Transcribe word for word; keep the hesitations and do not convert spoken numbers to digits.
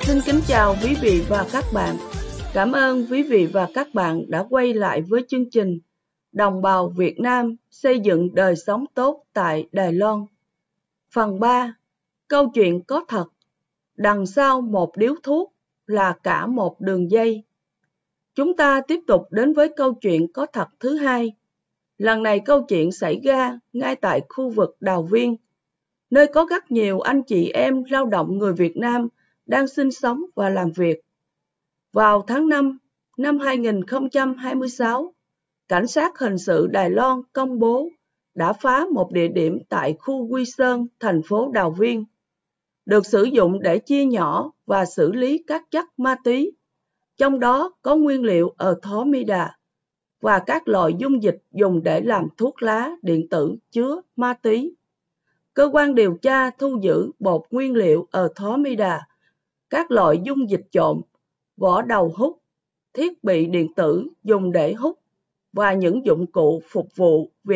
Xin kính chào quý vị và các bạn. Cảm ơn quý vị và các bạn đã quay lại với chương trình Đồng bào Việt Nam xây dựng đời sống tốt tại Đài Loan. Phần ba. Câu chuyện có thật. Đằng sau một điếu thuốc là cả một đường dây. Chúng ta tiếp tục đến với câu chuyện có thật thứ hai. Lần này câu chuyện xảy ra ngay tại khu vực Đào Viên, nơi có rất nhiều anh chị em lao động người Việt Nam đang sinh sống và làm việc. Vào tháng năm năm hai nghìn không trăm hai mươi sáu, Cảnh sát hình sự Đài Loan công bố đã phá một địa điểm tại khu Quy Sơn, thành phố Đào Viên, được sử dụng để chia nhỏ và xử lý các chất ma túy, trong đó có nguyên liệu Artemida và các loại dung dịch dùng để làm thuốc lá điện tử chứa ma túy. Cơ quan điều tra thu giữ bột nguyên liệu Artemida, các loại dung dịch trộn, vỏ đầu hút, thiết bị điện tử dùng để hút và những dụng cụ phục vụ việc